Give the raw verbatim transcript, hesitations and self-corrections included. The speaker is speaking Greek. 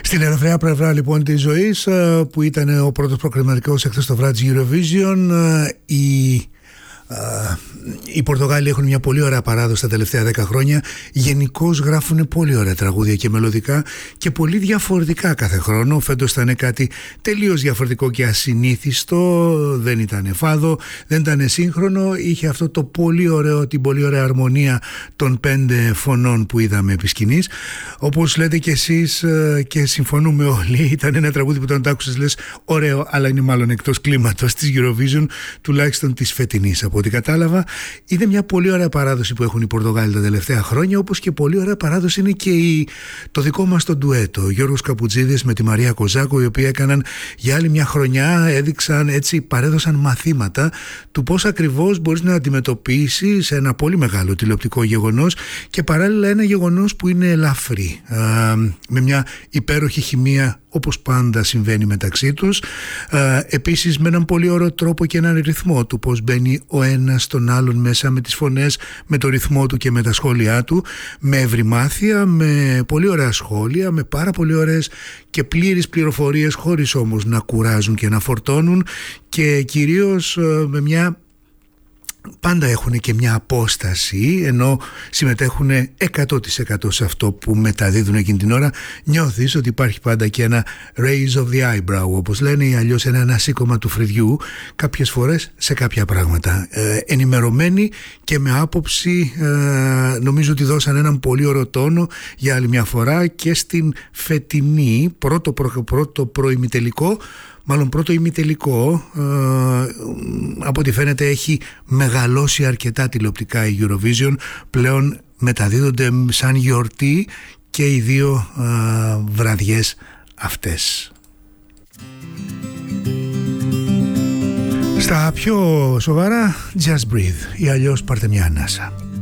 Στην ελευθερία πλευρά λοιπόν της ζωής, που ήταν ο πρώτος προκριματικός εχθές το βράδυ Eurovision, η Uh, οι Πορτογάλοι έχουν μια πολύ ωραία παράδοση τα τελευταία δέκα χρόνια. Γενικώς γράφουν πολύ ωραία τραγούδια και μελωδικά και πολύ διαφορετικά κάθε χρόνο. Φέτος ήταν κάτι τελείως διαφορετικό και ασυνήθιστο. Δεν ήταν φάδο, δεν ήταν σύγχρονο. Είχε αυτό το πολύ ωραίο, την πολύ ωραία αρμονία των πέντε φωνών που είδαμε επί σκηνής. Όπως λέτε και εσείς και συμφωνούμε όλοι, ήταν ένα τραγούδι που όταν το άκουσες λες ωραίο, αλλά είναι μάλλον εκτός κλίματος της Eurovision, τουλάχιστον της φετινής. Από ό,τι κατάλαβα, είναι μια πολύ ωραία παράδοση που έχουν οι Πορτογάλοι τα τελευταία χρόνια, όπως και πολύ ωραία παράδοση είναι και η, το δικό μας το ντουέτο. Ο Γιώργος Καπουτζίδης με τη Μαρία Κοζάκο, οι οποίοι έκαναν για άλλη μια χρονιά, έδειξαν έτσι, παρέδωσαν μαθήματα του πώς ακριβώς μπορείς να αντιμετωπίσεις ένα πολύ μεγάλο τηλεοπτικό γεγονός και παράλληλα ένα γεγονός που είναι ελαφρύ, α, με μια υπέροχη χημεία, όπως πάντα συμβαίνει μεταξύ τους. Ε, επίσης με έναν πολύ ωραίο τρόπο και έναν ρυθμό του, πώς μπαίνει ο ένας στον άλλον μέσα με τις φωνές, με το ρυθμό του και με τα σχόλιά του, με ευρυμάθεια, με πολύ ωραία σχόλια, με πάρα πολύ ωραίες και πλήρεις πληροφορίες, χωρίς όμως να κουράζουν και να φορτώνουν, και κυρίως ε, με μια... πάντα έχουν και μια απόσταση, ενώ συμμετέχουν εκατό τοις εκατό σε αυτό που μεταδίδουν εκείνη την ώρα. Νιώθεις ότι υπάρχει πάντα και ένα raise of the eyebrow, όπως λένε, ή αλλιώς ένα ανασήκωμα του φρυδιού κάποιες φορές σε κάποια πράγματα. Ε, ενημερωμένοι και με άποψη, ε, νομίζω ότι δώσαν έναν πολύ ωραίο τόνο για άλλη μια φορά και στην φετινή πρώτο, προ, πρώτο προημιτελικό. Μάλλον πρώτο ημιτελικό, ε, από ό,τι φαίνεται έχει μεγαλώσει αρκετά τηλεοπτικά η Eurovision. Πλέον μεταδίδονται σαν γιορτή και οι δύο ε, βραδιές αυτές. Στα πιο σοβαρά, just breathe, ή αλλιώς πάρτε μια ανάσα.